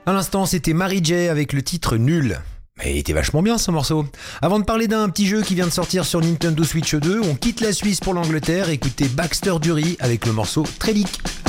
À l'instant, c'était Mary J avec le titre Nul. Mais il était vachement bien ce morceau. Avant de parler d'un petit jeu qui vient de sortir sur Nintendo Switch 2, on quitte la Suisse pour l'Angleterre et écoutez Baxter Dury avec le morceau Trellick.